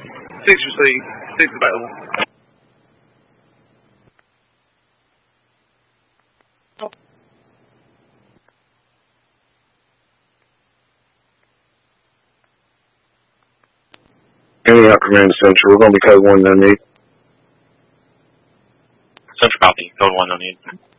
6 received. 6 available. Any out Command Central, we're going to be code 1 no need. Central copy, code 1 no need.